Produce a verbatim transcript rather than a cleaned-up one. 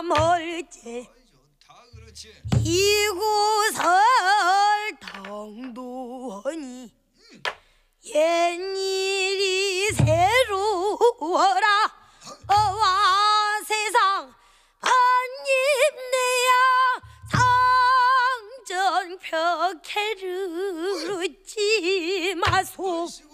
멀지 이곳을 당도하니 옛일이 새로워라. 와 세상 반입내야 상전 벽해를 웃지 마소.